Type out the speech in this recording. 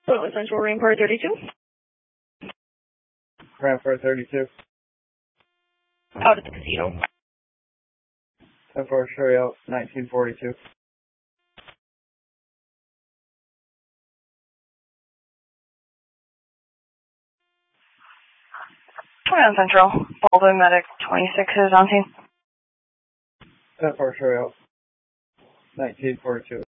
Central Rampart 32. Rampart 32. Out at the casino. 10-4 Shuriel 1942. Central. Baldwin Medic 26 is on scene. 10-4 Shuriel 1942.